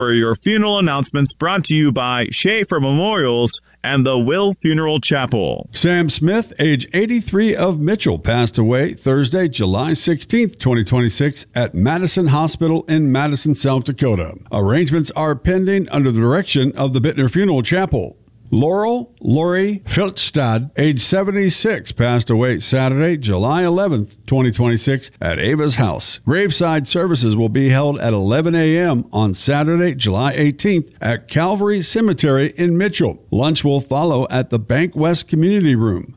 For your funeral announcements brought to you by Schaefer Memorials and the Will Funeral Chapel. Sam Smith, age 83 of Mitchell, passed away Thursday, July 16th, 2026 at Madison Hospital in Madison, South Dakota. Arrangements are pending under the direction of the Bittner Funeral Chapel. Laurel Lori Filtstad, age 76, passed away Saturday, July 11th, 2026 at Ava's house. Graveside services will be held at 11 a.m. on Saturday, July 18th at Calvary Cemetery in Mitchell. Lunch will follow at the Bank West Community Room,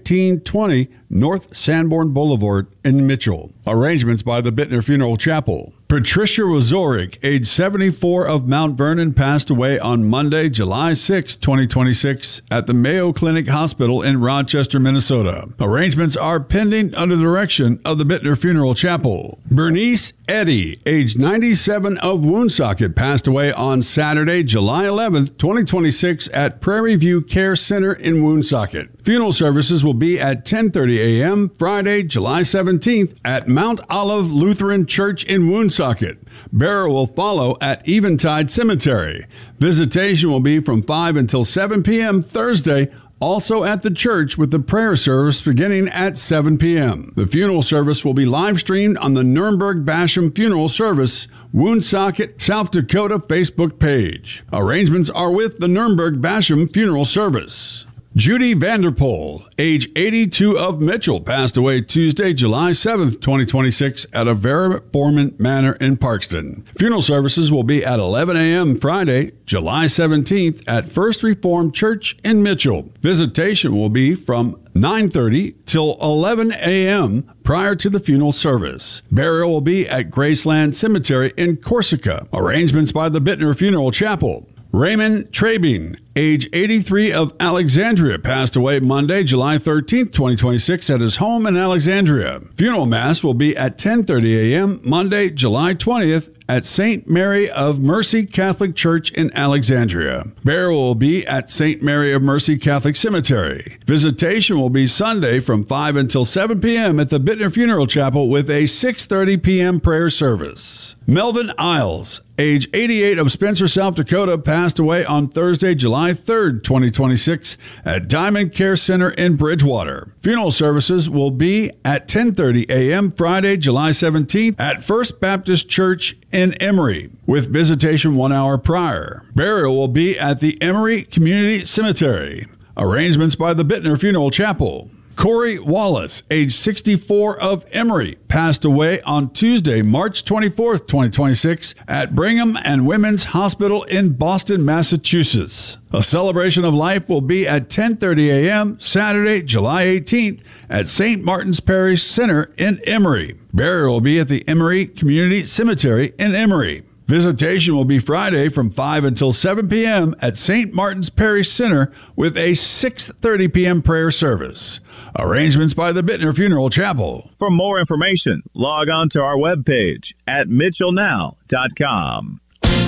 1920 North Sanborn Boulevard in Mitchell. Arrangements by the Bittner Funeral Chapel. Patricia Wazorik, age 74 of Mount Vernon, passed away on Monday, July 6, 2026 at the Mayo Clinic Hospital in Rochester, Minnesota. Arrangements are pending under the direction of the Bittner Funeral Chapel. Bernice Eddy, age 97 of Woonsocket, passed away on Saturday, July 11, 2026 at Prairie View Care Center in Woonsocket. Funeral services will be at 10:30 a.m. Friday, July 17th at Mount Olive Lutheran Church in Woonsocket. Burial will follow at Eventide Cemetery. Visitation will be from 5 until 7 p.m. Thursday, also at the church, with the prayer service beginning at 7 p.m. The funeral service will be live streamed on the Nuremberg Basham Funeral Service, Woonsocket, South Dakota Facebook page. Arrangements are with the Nuremberg Basham Funeral Service. Judy Vanderpool, age 82 of Mitchell, passed away Tuesday, July 7th, 2026 at Avera Borman Manor in Parkston. Funeral services will be at 11 a.m. Friday, July 17th at First Reformed Church in Mitchell. Visitation will be from 9:30 till 11 a.m. prior to the funeral service. Burial will be at Graceland Cemetery in Corsica. Arrangements by the Bittner Funeral Chapel. Raymond Trabing, age 83 of Alexandria, passed away Monday, July 13th, 2026 at his home in Alexandria. Funeral mass will be at 10:30 a.m. Monday, July 20th at St. Mary of Mercy Catholic Church in Alexandria. Burial will be at St. Mary of Mercy Catholic Cemetery. Visitation will be Sunday from 5 until 7 p.m. at the Bittner Funeral Chapel with a 6:30 p.m. prayer service. Melvin Isles, age 88 of Spencer, South Dakota, passed away on Thursday, July 3rd, 2026 at Diamond Care Center in Bridgewater. Funeral services will be at 10:30 a.m. Friday, July 17th at First Baptist Church in Emory, with visitation 1 hour prior. Burial will be at the Emory Community Cemetery. Arrangements by the Bittner Funeral Chapel. Corey Wallace, age 64 of Emory, passed away on Tuesday, March 24th, 2026 at Brigham and Women's Hospital in Boston, Massachusetts. A celebration of life will be at 10:30 a.m. Saturday, July 18th at St. Martin's Parish Center in Emory. Burial will be at the Emory Community Cemetery in Emory. Visitation will be Friday from 5 until 7 p.m. at St. Martin's Parish Center with a 6:30 p.m. prayer service. Arrangements by the Bittner Funeral Chapel. For more information, log on to our webpage at mitchellnow.com.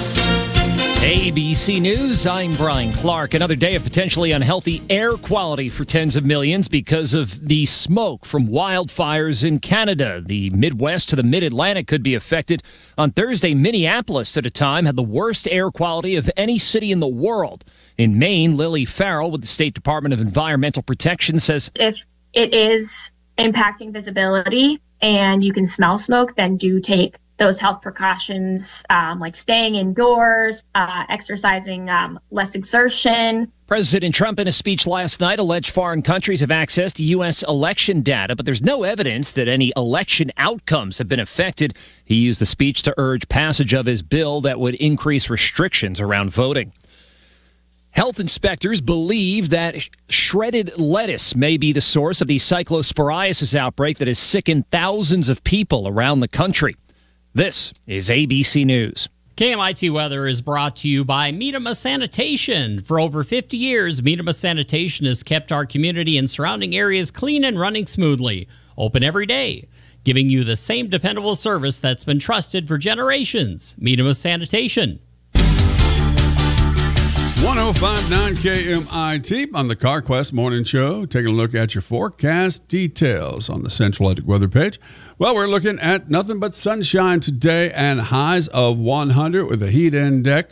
ABC News, I'm Brian Clark. Another day of potentially unhealthy air quality for tens of millions because of the smoke from wildfires in Canada. The Midwest to the Mid-Atlantic could be affected. On Thursday, Minneapolis at a time had the worst air quality of any city in the world. In Maine, Lily Farrell with the State Department of Environmental Protection says, if it is impacting visibility and you can smell smoke, then do take those health precautions, like staying indoors, exercising less exertion. President Trump, in a speech last night, alleged foreign countries have access to U.S. election data, but there's no evidence that any election outcomes have been affected. He used the speech to urge passage of his bill that would increase restrictions around voting. Health inspectors believe that shredded lettuce may be the source of the cyclosporiasis outbreak that has sickened thousands of people around the country. This is ABC News. KMIT Weather is brought to you by Meadema Sanitation. For over 50 years, Meadema Sanitation has kept our community and surrounding areas clean and running smoothly. Open every day, giving you the same dependable service that's been trusted for generations. Meadema Sanitation. 105.9 KMIT on the CarQuest Morning Show. Taking a look at your forecast details on the Central Atlantic weather page. Well, we're looking at nothing but sunshine today and highs of 100 with a heat index